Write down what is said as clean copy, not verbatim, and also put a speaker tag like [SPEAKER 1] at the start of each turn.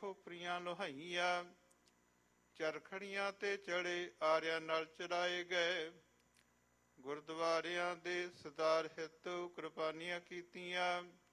[SPEAKER 1] ਖੋਪਰੀਆਂ ਲੋਹਾਈਆਂ, ਚਰਖੜੀਆਂ ਤੇ ਚੜੇ ਆਰਿਆਂ ਨਾਲ ਚੜਾਏ ਗਏ। ਗੁਰਦੁਆਰਿਆਂ ਦੇ ਸਦਾਰ ਹਿੱਤ ਕੁਰਬਾਨੀਆਂ ਕੀਤੀਆਂ।